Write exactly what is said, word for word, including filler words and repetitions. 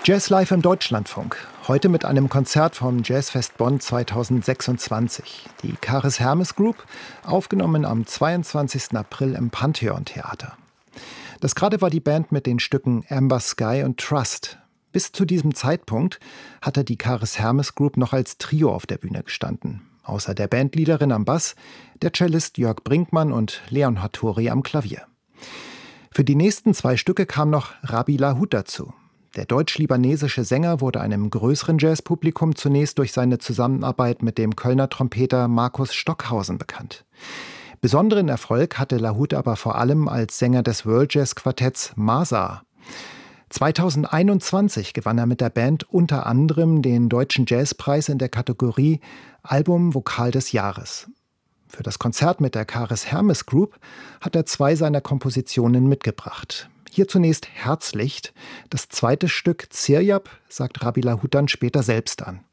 Jazz live im Deutschlandfunk. Heute mit einem Konzert vom Jazzfest Bonn zweitausendsechsundzwanzig. Die Karis Hermes Group, aufgenommen am zweiundzwanzigsten April im Pantheon Theater. Das gerade war die Band mit den Stücken Amber Sky und Trust. Bis zu diesem Zeitpunkt hatte die Karis Hermes Group noch als Trio auf der Bühne gestanden. Außer der Bandleaderin am Bass, der Cellist Jörg Brinkmann und Leon Hattori am Klavier. Für die nächsten zwei Stücke kam noch Rabbi Lahut dazu. Der deutsch-libanesische Sänger wurde einem größeren Jazzpublikum zunächst durch seine Zusammenarbeit mit dem Kölner Trompeter Markus Stockhausen bekannt. Besonderen Erfolg hatte Lahut aber vor allem als Sänger des World Jazz Quartetts Masa. zweitausendeinundzwanzig gewann er mit der Band unter anderem den Deutschen Jazzpreis in der Kategorie Album Vokal des Jahres. Für das Konzert mit der Karis Hermes Group hat er zwei seiner Kompositionen mitgebracht. Hier zunächst Herzlicht. Das zweite Stück Ziryab sagt Rabbi Lahut dann später selbst an.